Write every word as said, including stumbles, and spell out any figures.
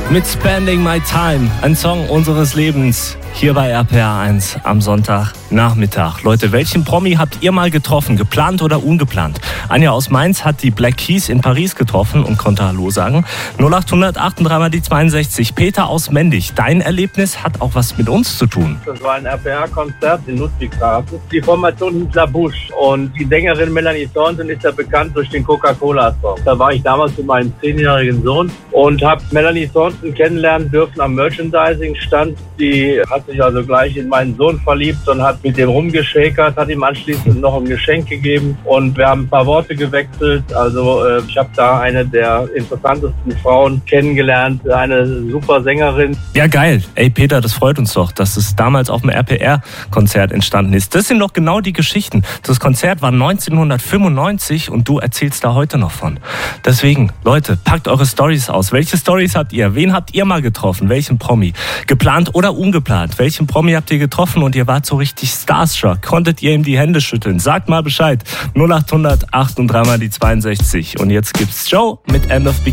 mit Spending My Time, ein Song unseres Lebens, hier bei R P R eins am Sonntagnachmittag. Leute, welchen Promi habt ihr mal getroffen, geplant oder ungeplant? Anja aus Mainz hat die Black Keys in Paris getroffen und konnte Hallo sagen. null acht hundert achtunddreißig mal die zweiundsechzig. Peter aus Mendig, dein Erlebnis hat auch was mit uns zu tun. Das war ein R P R-Konzert in Ludwigshafen. Die Formation hieß La Bouche und die Sängerin Melanie Thornton ist ja bekannt durch den Coca-Cola-Song. Da war ich damals mit meinem zehnjährigen Sohn und habe Melanie Thornton kennenlernen dürfen am Merchandising-Stand. Die hat sich also gleich in meinen Sohn verliebt und hat mit dem rumgeschäkert, hat ihm anschließend noch ein Geschenk gegeben und wir haben ein paar Worte gewechselt. Also äh, ich habe da eine der interessantesten Frauen kennengelernt, eine super Sängerin. Ja, geil. Ey Peter, das freut uns doch, dass es damals auf dem R P R-Konzert entstanden ist. Das sind doch genau die Geschichten. Das Konzert war neunzehnhundertfünfundneunzig und du erzählst da heute noch von. Deswegen, Leute, packt eure Storys aus. Welche Storys habt ihr? Wen habt ihr mal getroffen? Welchen Promi? Geplant oder ungeplant? Welchen Promi habt ihr getroffen und ihr wart so richtig starstruck? Konntet ihr ihm die Hände schütteln? Sagt mal Bescheid. null acht hundert achtunddreißig mal die zweiundsechzig. Und jetzt gibt's Joe mit End of